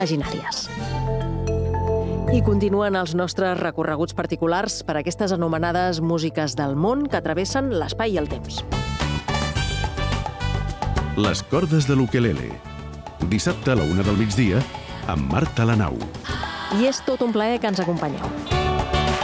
imaginàries. I continuen els nostres recorreguts particulars per aquestes anomenades músiques del món que travessen l'espai i el temps. Les cordes de l'ukelele. Dissabte a la 1 del migdia amb Marta Lanau. I és tot un plaer que ens acompanyeu.